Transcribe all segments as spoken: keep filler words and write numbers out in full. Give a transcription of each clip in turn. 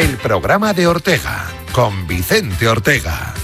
el programa de Ortega, con Vicente Ortega.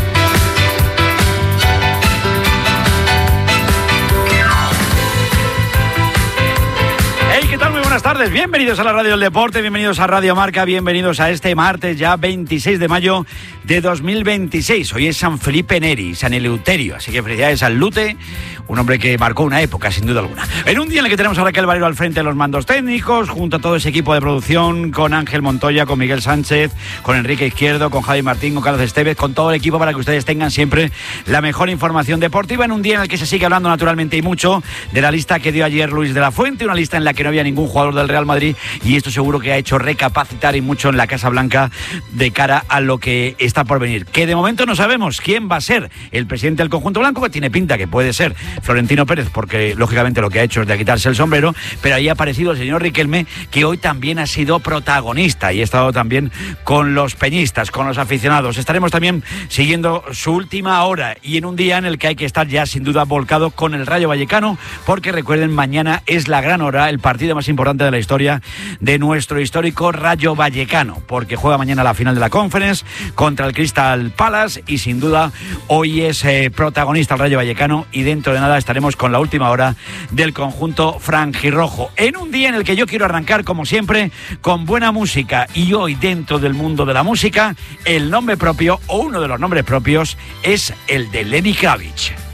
¿Qué tal? Muy buenas tardes, bienvenidos a la Radio del Deporte, bienvenidos a Radio Marca, bienvenidos a este martes ya veintiséis de mayo de dos mil veintiséis. Hoy es San Felipe Neri, San Eleuterio, así que felicidades al Lute, un hombre que marcó una época sin duda alguna. En un día en el que tenemos a Raquel Valero al frente de los mandos técnicos, junto a todo ese equipo de producción, con Ángel Montoya, con Miguel Sánchez, con Enrique Izquierdo, con Javi Martín, con Carlos Estevez, con todo el equipo para que ustedes tengan siempre la mejor información deportiva. En un día en el que se sigue hablando naturalmente y mucho de la lista que dio ayer Luis de la Fuente, una lista en la que no había ningún jugador del Real Madrid, y esto seguro que ha hecho recapacitar y mucho en la Casa Blanca de cara a lo que está por venir, que de momento no sabemos quién va a ser el presidente del conjunto blanco, que tiene pinta que puede ser Florentino Pérez, porque lógicamente lo que ha hecho es de quitarse el sombrero, pero ahí ha aparecido el señor Riquelme, que hoy también ha sido protagonista y ha estado también con los peñistas, con los aficionados. Estaremos también siguiendo su última hora y en un día en el que hay que estar ya sin duda volcado con el Rayo Vallecano, porque recuerden, mañana es la gran hora, el partido más importante de la historia de nuestro histórico Rayo Vallecano, porque juega mañana la final de la Conference contra el Crystal Palace y sin duda hoy es eh, protagonista el Rayo Vallecano, y dentro de nada estaremos con la última hora del conjunto franjirrojo, en un día en el que yo quiero arrancar como siempre con buena música, y hoy dentro del mundo de la música el nombre propio o uno de los nombres propios es el de Lenny Kravitz.